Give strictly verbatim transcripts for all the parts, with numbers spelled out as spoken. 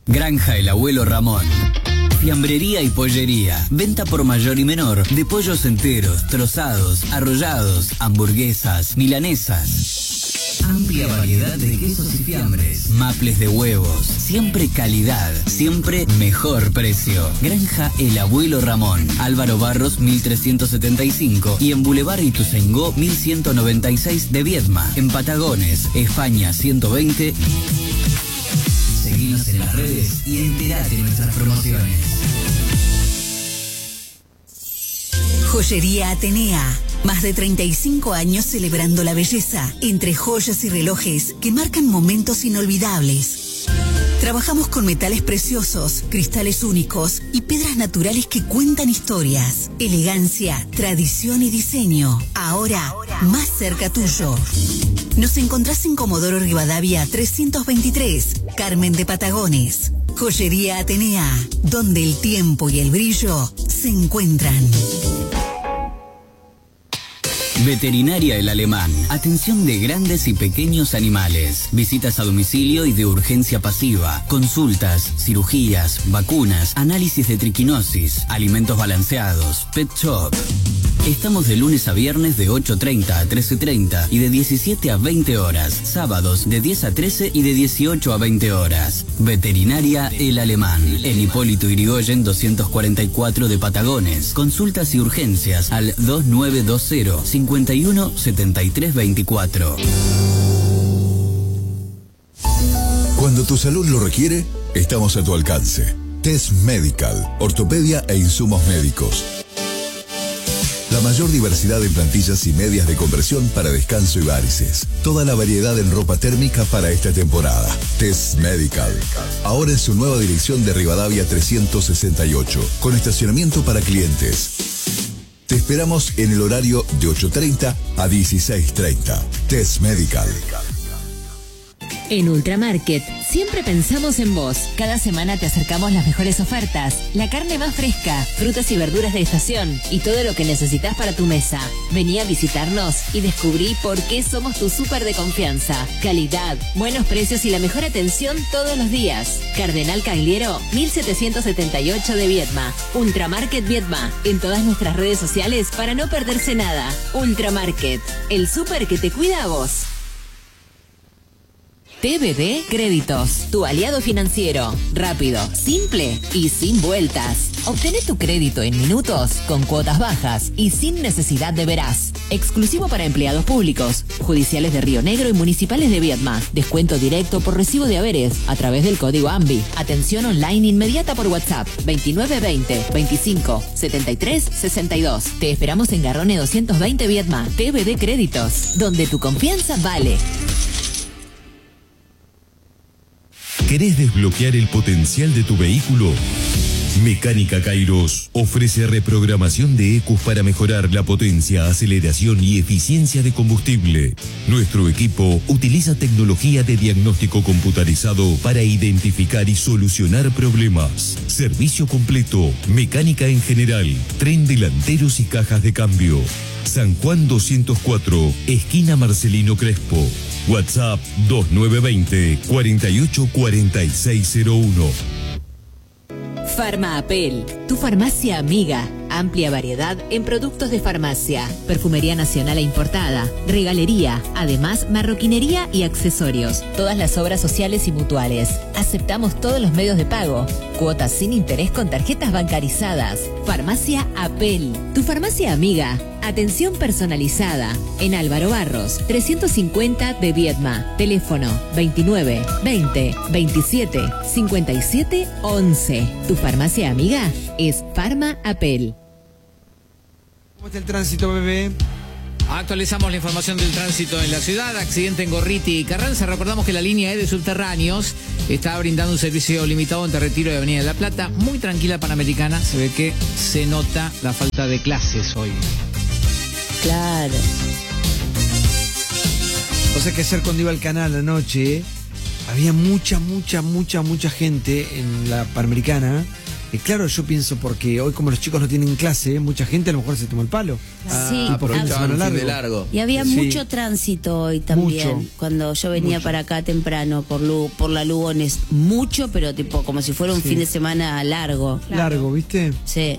Granja El Abuelo Ramón. Fiambrería y pollería. Venta por mayor y menor de pollos enteros, trozados, arrollados, hamburguesas, milanesas. Amplia variedad de quesos y fiambres. Maples de huevos. Siempre calidad. Siempre mejor precio. Granja El Abuelo Ramón. Álvaro Barros mil trescientos setenta y cinco y en Boulevard Ituzaingó mil ciento noventa y seis de Viedma. En Patagones, España ciento veinte. Seguinos en las redes y entérate de nuestras promociones. Joyería Atenea. Más de treinta y cinco años celebrando la belleza entre joyas y relojes que marcan momentos inolvidables. Trabajamos con metales preciosos, cristales únicos y piedras naturales que cuentan historias. Elegancia, tradición y diseño. Ahora, más cerca tuyo. Nos encontrás en Comodoro Rivadavia trescientos veintitrés, Carmen de Patagones. Joyería Atenea, donde el tiempo y el brillo se encuentran. Veterinaria El Alemán. Atención de grandes y pequeños animales. Visitas a domicilio y de urgencia pasiva. Consultas, cirugías, vacunas, análisis de triquinosis, alimentos balanceados, pet shop. Estamos de lunes a viernes de ocho treinta a trece treinta y de diecisiete a veinte horas. Sábados de diez a trece y de dieciocho a veinte horas. Veterinaria El Alemán. En Hipólito Yrigoyen doscientos cuarenta y cuatro de Patagones. Consultas y urgencias al dos nueve dos cero, cincuenta y uno, setenta y tres veinticuatro. Cuando tu salud lo requiere, estamos a tu alcance. Test Medical, ortopedia e insumos médicos. La mayor diversidad en plantillas y medias de compresión para descanso y varices. Toda la variedad en ropa térmica para esta temporada. Test Medical. Ahora en su nueva dirección de Rivadavia trescientos sesenta y ocho, con estacionamiento para clientes. Te esperamos en el horario de ocho treinta a dieciséis treinta. Test Medical. En Ultramarket siempre pensamos en vos. Cada semana te acercamos las mejores ofertas, la carne más fresca, frutas y verduras de estación y todo lo que necesitas para tu mesa. Vení a visitarnos y descubrí por qué somos tu súper de confianza. Calidad, buenos precios y la mejor atención todos los días. Cardenal Cagliero, mil setecientos setenta y ocho de Viedma. Ultramarket Viedma. En todas nuestras redes sociales para no perderse nada. Ultramarket, el súper que te cuida a vos. T V D Créditos, tu aliado financiero. Rápido, simple y sin vueltas. Obtené tu crédito en minutos, con cuotas bajas y sin necesidad de veraz. Exclusivo para empleados públicos, judiciales de Río Negro y municipales de Viedma. Descuento directo por recibo de haberes a través del código AMBI. Atención online inmediata por WhatsApp veintinueve veinte, veinticinco, setenta y tres, sesenta y dos. Te esperamos en Garrone doscientos veinte Viedma. T V D Créditos, donde tu confianza vale. ¿Querés desbloquear el potencial de tu vehículo? Mecánica Kairos ofrece reprogramación de E C Us para mejorar la potencia, aceleración y eficiencia de combustible. Nuestro equipo utiliza tecnología de diagnóstico computarizado para identificar y solucionar problemas. Servicio completo, mecánica en general, tren delanteros y cajas de cambio. San Juan doscientos cuatro, esquina Marcelino Crespo. WhatsApp dos nueve dos cero, cuarenta y ocho, cuarenta y seis cero uno. Farma Apel, tu farmacia amiga. Amplia variedad en productos de farmacia, perfumería nacional e importada, regalería, además marroquinería y accesorios. Todas las obras sociales y mutuales. Aceptamos todos los medios de pago. Cuotas sin interés con tarjetas bancarizadas. Farmacia Apel, tu farmacia amiga. Atención personalizada. En Álvaro Barros, trescientos cincuenta de Viedma. Teléfono veintinueve, veinte, veintisiete, cincuenta y siete, once. Tu farmacia amiga es Farma Apel. ¿Cómo está el tránsito, bebé? Actualizamos la información del tránsito en la ciudad. Accidente en Gorriti y Carranza. Recordamos que la línea E de subterráneos está brindando un servicio limitado entre Retiro y Avenida de la Plata. Muy tranquila Panamericana. Se ve que se nota la falta de clases hoy. Claro. O sea que ayer cuando iba al canal anoche, había mucha, mucha, mucha, mucha gente en la Panamericana Y claro, yo pienso porque hoy como los chicos no tienen clase, mucha gente a lo mejor se toma el palo. Sí, Ah, porque aprovechaban un van a fin de largo. largo. y había Sí. mucho tránsito hoy también. Mucho. Cuando yo venía Mucho. para acá temprano por Lu, por la Lugones, mucho, pero tipo como si fuera un Sí. fin de semana largo. Largo, ¿viste? Sí.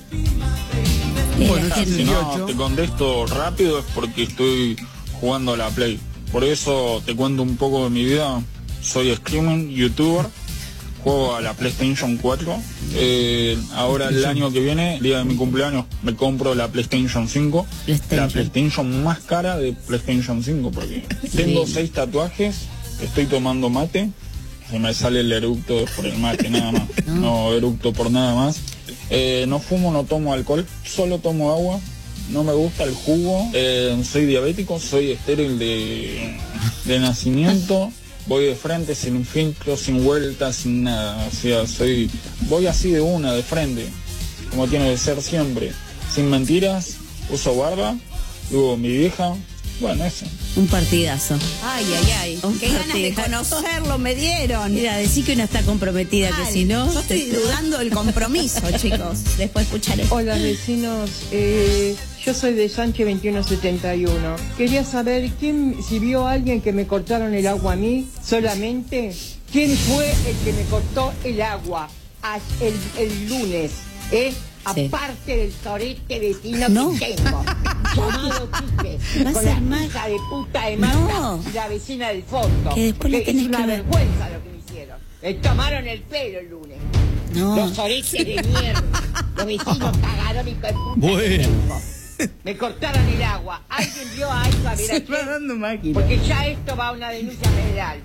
Bueno, La gente- sí, No, te contesto rápido es porque estoy jugando a la Play. Por eso te cuento un poco de mi vida. Soy streamer, youtuber, juego a la PlayStation cuatro. Eh, ahora el año que viene, el día de mi cumpleaños, me compro la PlayStation cinco. PlayStation. La PlayStation más cara de PlayStation cinco porque tengo seis tatuajes, estoy tomando mate. Se me sale el eructo por el mate, nada más. No eructo por nada más. Eh, no fumo, no tomo alcohol, solo tomo agua. No me gusta el jugo. Eh, soy diabético, soy estéril de, de nacimiento. Voy de frente, sin filtro, sin vueltas, sin nada. O sea, soy, voy así de una, de frente, como tiene que ser siempre. Sin mentiras, uso barba, luego mi vieja. Bueno, eso. Un partidazo. Ay, ay, ay. Un Qué ganas de partidazo. conocerlo me dieron. Mira, decí que una está comprometida, que Mal. si no... Yo estoy dudando del compromiso, chicos. Después escucharé. Hola vecinos, eh, yo soy de Sánchez veintiuno setenta y uno. Quería saber quién, si vio a alguien que me cortaron el agua a mí solamente, quién fue el que me cortó el agua a- el, el lunes, ¿eh? Sí. Aparte del sorete vecino No. que tengo, llamado Quique, Va a con ser la mal. hija de puta de Marta No. y la vecina del fondo. Que después le Porque tenés es una que ver. vergüenza lo que me hicieron. Me tomaron el pelo el lunes. No. Los soretes de mierda. Los vecinos cagaron y de puta. Bueno. Me cortaron el agua. ¿Alguien vio a eso? A ver a quién? Porque ya esto va a una denuncia federal.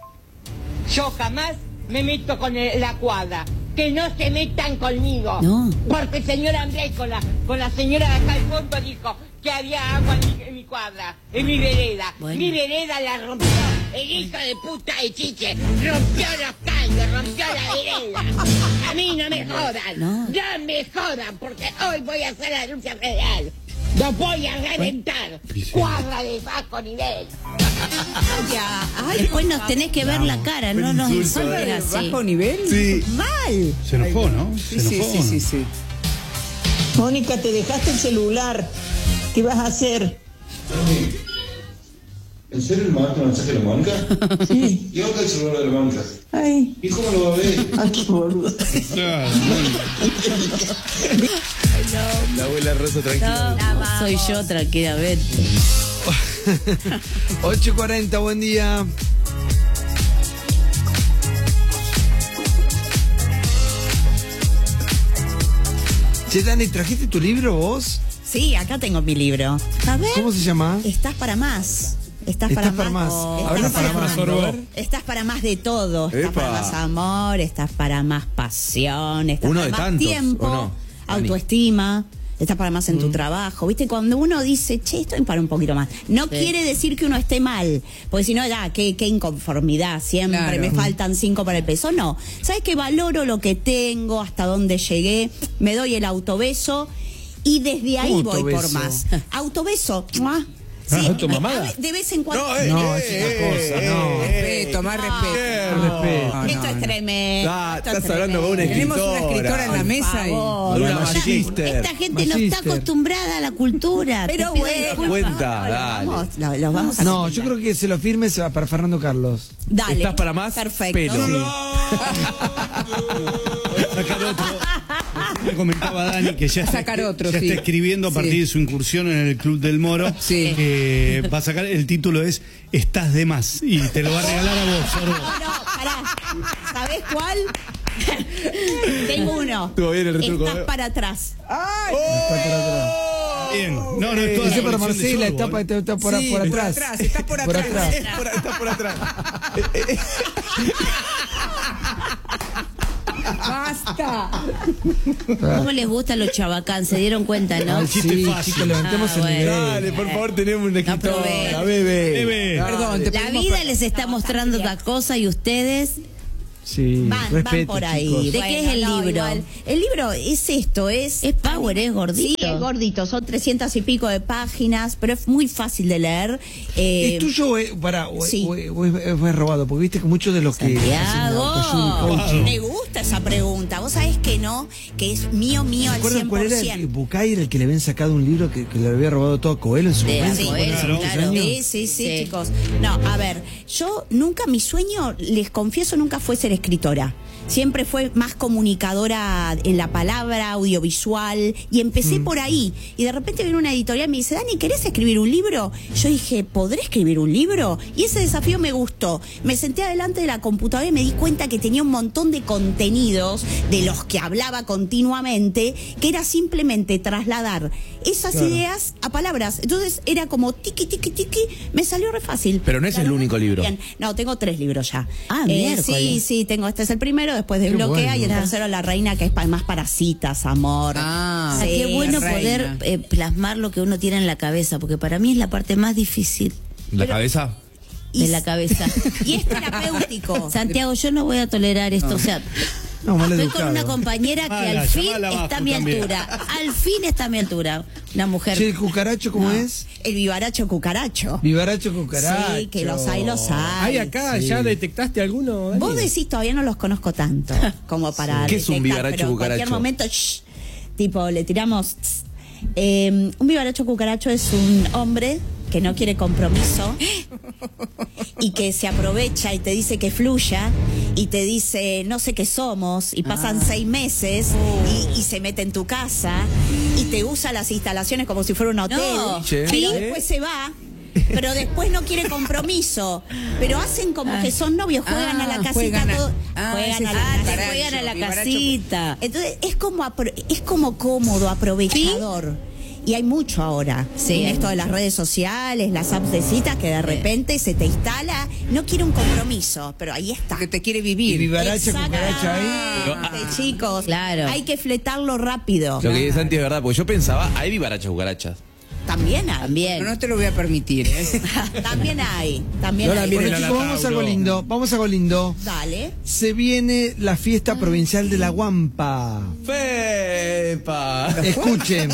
Yo jamás me meto con el- la cuadra. Que no se metan conmigo. No. Porque el señor Andrés con la, con la señora de acá al fondo dijo que había agua en mi, en mi cuadra, en mi vereda. Bueno. Mi vereda la rompió. El hijo de puta de Chiche rompió los caños, rompió la vereda. A mí no me jodan. No. No me jodan porque hoy voy a hacer la denuncia federal. Los voy a reventar. Cuadra de bajo nivel. Ya. Ay, Después nos tenés que ver la cara, no nos insulten así. ¿Bajo nivel? Sí. Mal. Se enojó, ¿no? Se Sí, sí, enojó, sí, ¿no? sí, sí. Mónica, te dejaste el celular. ¿Qué vas a hacer? ¿En serio le mandaste un mensaje a la Mónica? Sí. ¿Y dónde está el celular de la Mónica? Ay, ¿Y cómo lo va a ver? ay, qué boludo. Claro, La abuela Rosa tranquila. No, soy yo tranquilamente. ocho cuarenta, buen día. Che, Dani, ¿trajiste tu libro vos? Sí, acá tengo mi libro. A ver. ¿Cómo se llama? Estás para más. Estás, Estás para, para más. más. Estás Habla para, para más. más, a ver. Estás para más de todo. Estás Epa. para más amor, estás para más pasión, estás Uno para de más tantos, tiempo, ¿o no, Dani? autoestima. Estás para más en tu trabajo. ¿Viste? Cuando uno dice, che, estoy para un poquito más. No Sí. quiere decir que uno esté mal. Porque si no, ya, qué, qué inconformidad. Siempre Claro. me faltan cinco para el peso. No. ¿Sabes que valoro lo que tengo, hasta dónde llegué? Me doy el autobeso. Y desde ahí ¿Cómo voy por autobeso? más. Autobeso. ¡Mua! Sí, Ah, eh, automamada. a ver, de vez en cuando. No, eh, No, eh, es una eh, cosa, eh, no. eh, Respeto, más respeto. Más respeto. No, Esto no, es no. tremendo. Ah, esto estás es hablando con una tremendo. Tenemos una escritora en la Por mesa y... favor. Una Esta- magister. Esta gente no Magister. está acostumbrada a la cultura. Pero Te pido bueno. disculpas. Cuenta, Lo dale. vamos, lo- los vamos a No, hacer. yo creo que se lo firme se va para Fernando Carlos. Dale. ¿Estás para más? Perfecto. Pelo. Sacar otro. Me comentaba Dani que ya, está, Sacar otro, ya sí. está escribiendo a partir Sí. de su incursión en el Club del Moro. Sí. Que va a sacar, el título es Estás de más. Y te lo va a regalar a vos, Sorbo. No, no, pará. ¿Sabés cuál? Tengo uno. Estuvo bien el retruco, Estás ¿eh? para atrás. Bien. No, no, es toda la Ese para colección de Marcela, Sorbo, está, ¿eh? pa- está, está por, Sí, por por atrás. atrás, está por atrás. Es por- está por atrás. ¡Basta! ¿Cómo les gusta a los chabacán? ¿Se dieron cuenta, no? El chiste Sí, fácil. chicos, levantemos Ah, el bueno. nivel. Dale, por favor, tenemos una escritora, probé. bebé. Bebé. Perdón, te La pedimos vida per- les está mostrando otra cosa y ustedes Sí, Van, van respete, por ahí. chicos. ¿De qué es el no, libro? igual. El libro es esto, es... Es power, es gordito. Sí, es gordito, son trescientas y pico de páginas, pero es muy fácil de leer. Eh, ¿Es tuyo o es, para, o, sí. o es, o es- o es robado? Porque viste que muchos de los que hacen autoayuda y coaching, me gusta esa pregunta. Vos sabés que no, que es mío, mío al ¿recuerdan cien cuál por era el ciento. Bucay, era el que le habían sacado un libro que, que le había robado todo a Coelho en su De- momento? sí, cuando hace claro, muchos claro. años? Sí, sí, sí, chicos. No, a ver, yo nunca, mi sueño, les confieso, nunca fue ser escritora. Siempre fue más comunicadora en la palabra, audiovisual, y empecé Mm. por ahí. Y de repente viene una editorial y me dice, Dani, ¿querés escribir un libro? Yo dije, ¿podré escribir un libro? Y ese desafío me gustó. Me senté adelante de la computadora y me di cuenta que tenía un montón de contenidos de los que hablaba continuamente, que era simplemente trasladar esas Claro. ideas a palabras. Entonces era como tiqui, tiqui, tiqui, me salió re fácil. Pero no es el único libro. Bien. No, tengo tres libros ya. Ah, Eh, miércoles. sí, sí, tengo, este es el primero, después Qué desbloquea bueno. y el tercero La Reina, que es pa- más para citas, amor. Ah, Sí, qué bueno reina. poder eh, plasmar lo que uno tiene en la cabeza, porque para mí es la parte más difícil ¿La cabeza? de la cabeza. Y es terapéutico. Santiago, yo no voy a tolerar esto, o sea, No, mal estoy educado. con una compañera que Mala, al fin llamala abajo está a mi también. altura, al fin está a mi altura, una mujer. Che, ¿el cucaracho cómo es? El vivaracho cucaracho. Vivaracho cucaracho. Sí, que los hay, los hay. ¿Hay acá? Sí. ¿Ya detectaste alguno? Dani? Vos decís, todavía no los conozco tanto como para ¿Qué es un detectar, vivaracho pero en cualquier cucaracho? momento, shh, tipo, le tiramos... tss. Eh, un vivaracho cucaracho es un hombre que no quiere compromiso y que se aprovecha y te dice que fluya y te dice no sé qué somos y pasan Ah. seis meses y, y se mete en tu casa y te usa las instalaciones como si fuera un hotel, No. Che. pero ¿Sí? después se va. Pero después no quiere compromiso. Pero hacen como que son novios, juegan Ah, a la casita, juegan a- todo, ah, juegan ese a es la el casita. vivaracho, juegan a la vivaracho. casita. Entonces es como apro- es como cómodo, aprovechador. Y hay mucho ahora. Sí. En esto de las redes sociales, las apps de citas, que de repente se te instala, no quiere un compromiso, pero ahí está. Que te quiere Y vivir. vivaracho, cucaracho ahí. Exactamente, chicos. Claro. Hay que fletarlo rápido. Lo que dice Santi es verdad, porque yo pensaba, hay vivarachas cucarachas. También hay. También. Pero no te lo voy a permitir, ¿eh? También hay. También No la hay. miren Bueno, a la chicos, vamos a algo Tauro. lindo. Vamos a algo lindo. Dale. Se viene la fiesta provincial de la Guampa. ¡Fepa! Escuchen.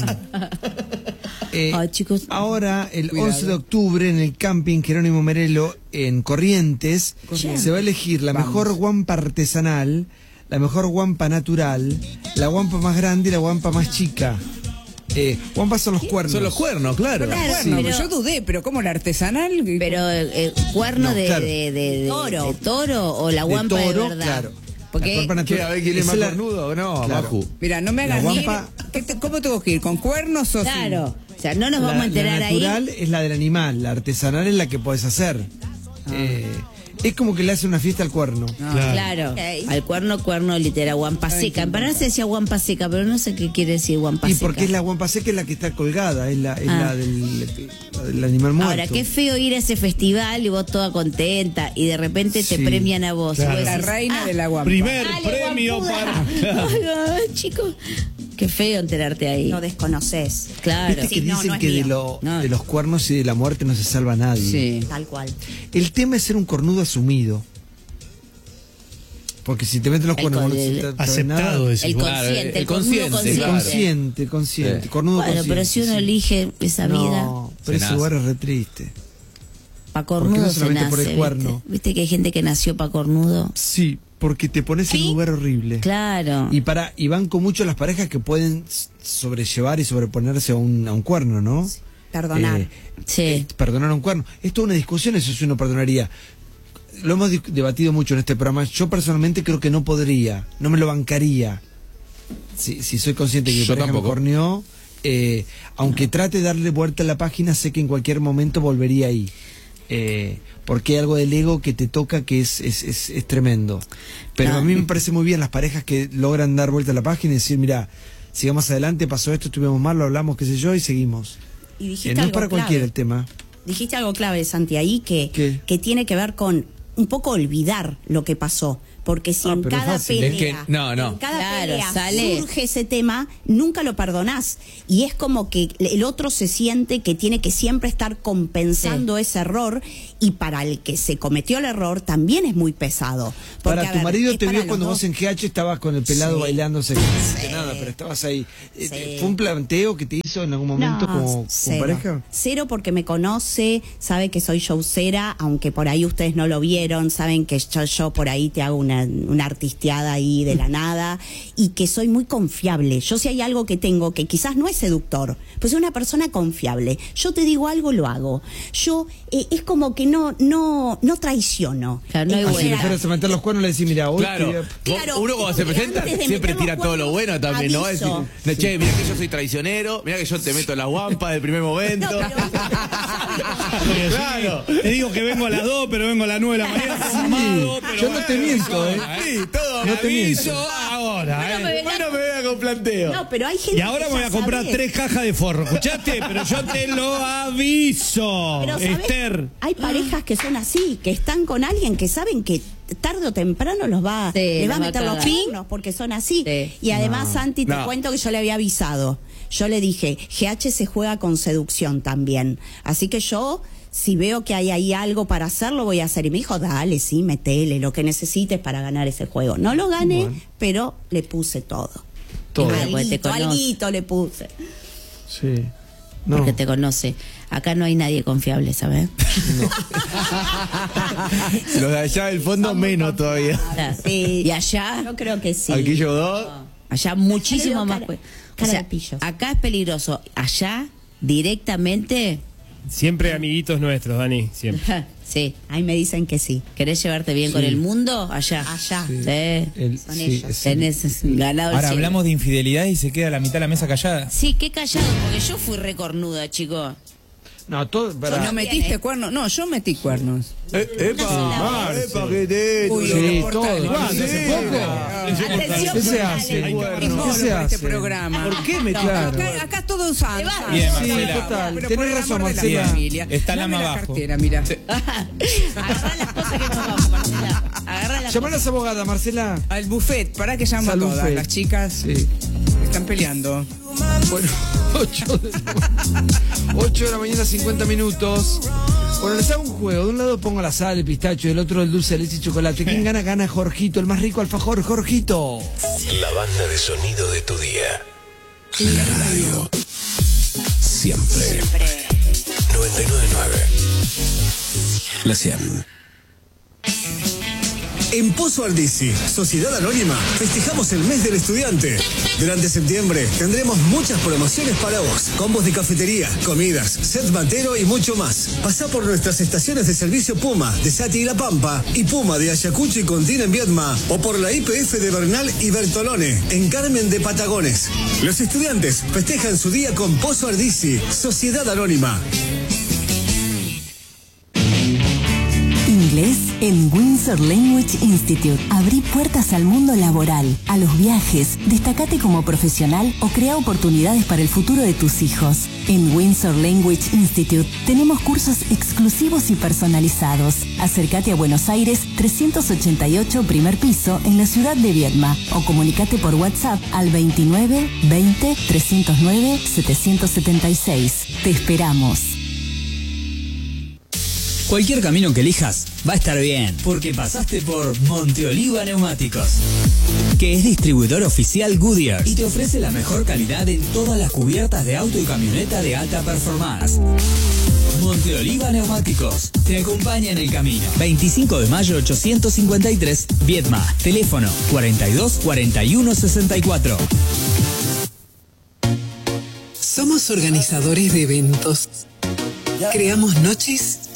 Eh, Ay, chicos. Ahora, el once de octubre, en el camping Jerónimo Merelo, en Corrientes, se va a elegir la mejor guampa artesanal, la mejor guampa natural, la guampa más grande y la guampa más chica. Eh, guampas son los cuernos. Son los cuernos, claro. Claro, Sí. pero yo dudé, pero ¿cómo la artesanal? Pero eh, cuerno No, de, claro. de, de- de- Toro. de toro o la De guampa de, toro, verdad. claro. Porque La guampa ¿Qué? natural. A ver quién es Esa más la- cornudo o no, Claro. Maju. Mira, no me hagas La ni- guampa- ¿Qué te- ¿Cómo tengo que ir? ¿Con cuernos o sin? claro, o sea, no nos La, vamos a la enterar natural ahí. es la del animal, la artesanal es la que podés hacer. Eh, es como que le hace una fiesta al cuerno. Claro, Ok. al cuerno, cuerno literal, guampa seca. En Paraná se decía guampa seca, pero no sé qué quiere decir guampa Y seca. porque es la guampa seca es la que está colgada, es la, es Ah. la, del, la del animal muerto. Ahora, qué feo ir a ese festival y vos toda contenta y de repente te Sí, premian a vos. claro. Y vos La decís, reina "Ah, de la guampa. Primer dale, premio guampuda". para. Ay, ay, chicos, qué feo enterarte ahí. Lo desconoces. Claro. Viste que Sí, no, dicen no es que de, mío. lo- No. de los cuernos y de la muerte no se salva nadie. Sí. Tal cual. El tema es ser un cornudo asumido. Porque si te meten los El cuernos, con- no se el- te- te- Aceptado, nada. decís El vos. Claro, consciente, el el, consciente, cornudo El claro. consciente, consciente. Sí. Cornudo Bueno, consciente. pero si uno sí. elige esa vida, No, pero Se ese nace. lugar es re triste. pa' ¿Por qué cornudo no se solamente nace, por el ¿viste? cuerno? ¿Viste que hay gente que nació pa' cornudo? Sí, porque te pones en un lugar horrible. Claro. Y para y banco mucho las parejas que pueden s- sobrellevar y sobreponerse a un, a un cuerno, ¿no? Perdonar. Eh, Sí. eh, perdonar a un cuerno. Es toda una discusión eso si uno perdonaría. Lo hemos di- debatido mucho en este programa. Yo personalmente creo que no podría, no me lo bancaría. Si, si soy consciente que mi Yo pareja me tampoco. corneó, eh, aunque trate de darle vuelta a la página, sé que en cualquier momento volvería ahí. Eh, porque hay algo del ego que te toca que es, es, es, es tremendo. Pero Ah. a mí me parece muy bien las parejas que logran dar vuelta a la página y decir, mira, sigamos adelante, pasó esto, estuvimos mal, lo hablamos, qué sé yo, y seguimos. Y dijiste Eh, no es algo para clave. cualquiera el tema. Dijiste algo clave, Santi, ahí que, ¿Qué? que tiene que ver con un poco olvidar lo que pasó. Porque si Ah, en pero es cada fácil. pelea, Es que- no, no. en cada Claro, pelea sale. surge ese tema, nunca lo perdonás. Y es como que el otro se siente que tiene que siempre estar compensando ese error. Y para el que se cometió el error también es muy pesado. Porque, Para a tu ver, marido es te para vio los cuando dos. vos en G H estabas con el pelado Sí. bailándose. No nada, pero estabas ahí. Eh, ¿Fue un planteo que te hizo en algún momento No, como, como cero. pareja? Cero porque me conoce, sabe que soy showcera, aunque por ahí ustedes no lo vieron, saben que yo, yo por ahí te hago una, una artisteada ahí de la nada y que soy muy confiable. Yo si hay algo que tengo que quizás no es seductor, pues soy una persona confiable. Yo te digo algo, lo hago. Yo eh, es como que no no no traiciono. Claro, no hay En Ah, si le general. fueras a meter los cuernos le decís, mira, hoy Claro. te voy a- Claro, Uno cuando se porque presenta antes de siempre meter tira los todo lo bueno también, ¿no? Es aviso. decir, no, che, mira que yo soy traicionero, mira que yo te meto en la guampa del primer momento. No, pero- Claro. Te digo que vengo a las dos, pero vengo a las nueve de la mañana. Amado, pero Yo no te bueno, miento, ¿eh? Sí, todo No me te aviso miento. ahora, ¿eh? me Bueno, me vea con planteo. No, pero hay gente Y ahora que me voy ya a comprar sabe. tres cajas de forro, ¿escuchaste? Pero yo te lo aviso, Pero, ¿sabés? Esther. Hay parejas que son así, que están con alguien que saben que tarde o temprano los va, Sí, les va a los va a meter los cagar. pinos porque son así. Sí. Y además, Santi, te No. cuento que yo le había avisado. Yo le dije, G H se juega con seducción también. Así que yo, si veo que hay ahí algo para hacerlo, voy a hacer. Y me dijo, dale, sí, metele, lo que necesites para ganar ese juego. No lo gané, Bueno. pero le puse todo. Todo. Porque te Alguito, conoce. alguito le puse. Sí. No. Porque te conoce. Acá no hay nadie confiable, ¿sabes? Los de allá del fondo menos todavía. Sí, Y allá, yo creo que sí. Aquí yo dos. allá muchísimo Cara de- más. cara- pues. cara O sea, de pillos. acá es peligroso. Allá, directamente, Siempre amiguitos nuestros, Dani, siempre. sí. Ahí me dicen que sí. ¿Querés llevarte bien con el mundo? Allá. Allá. Sí. El- Son sí, ellos. es- Tenés ganado el Ahora cielo. hablamos de infidelidad y se queda la mitad de la mesa callada. Sí, qué callado, porque yo fui recornuda, chico. No, todo. Para, ¿No metiste cuernos? No, yo metí cuernos. Eh, epa, epa, que te. Uy, sí, los todo. portales. ¿Cuándo? ¿Hace poco? Atención, ¿Qué se portales. hace? Es ¿Qué mono se para este hace? programa. ¿Por qué me No, claro? acá, acá todos saben. Bien, Sí, Marcela. total. Pero Tenés por el razón, amor de la Marcela. familia. Está la Dame más la abajo. cartera, mira. Agarrá las cosas que nos vamos, Marcela. Agarrá las Llamá a las abogadas, Marcela. Al buffet, para que llamo a Al todas. buffet. Las chicas Sí. están peleando. Bueno, ocho de, ocho de la mañana, cincuenta minutos. Bueno, les hago un juego. De un lado pongo la sal, el pistacho, del otro el dulce de leche y chocolate. ¿Quién gana? Gana Jorgito, el más rico alfajor, Jorgito. La banda de sonido de tu día. La radio. Siempre. noventa y nueve punto nueve. La cien. En Pozo Aldisi, Sociedad Anónima, festejamos el mes del estudiante. Durante septiembre tendremos muchas promociones para vos. Combos de cafetería, comidas, set batero y mucho más. Pasá por nuestras estaciones de servicio Puma, de Sati y La Pampa, y Puma de Ayacucho y Contín en Viedma, o por la I P F de Bernal y Bertolone, en Carmen de Patagones. Los estudiantes festejan su día con Pozo Aldisi, Sociedad Anónima. Inglés en Windsor Language Institute. Abrí puertas al mundo laboral, a los viajes, destacate como profesional o crea oportunidades para el futuro de tus hijos. En Windsor Language Institute tenemos cursos exclusivos y personalizados. Acércate a Buenos Aires trescientos ochenta y ocho, primer piso, en la ciudad de Viedma, o comunicate por WhatsApp al veintinueve veinte trescientos nueve setecientos setenta y seis. Te esperamos. Cualquier camino que elijas va a estar bien, porque pasaste por Monteoliva Neumáticos, que es distribuidor oficial Goodyear y te ofrece la mejor calidad en todas las cubiertas de auto y camioneta de alta performance. Monteoliva Neumáticos te acompaña en el camino. veinticinco de mayo ochocientos cincuenta y tres, Viedma. Teléfono cuarenta y dos cuarenta y uno sesenta y cuatro. Somos organizadores de eventos. Creamos noches